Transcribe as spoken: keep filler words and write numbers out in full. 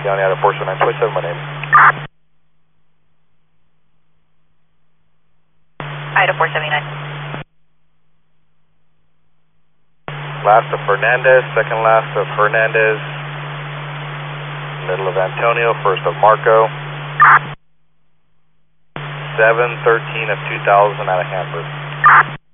County out of four seven nine twenty-seven, my name. Ida four seventy-nine. Last of Fernandez, second last of Hernandez, middle of Antonio, first of Marco. seven thirteen of two thousand out of Hamburg.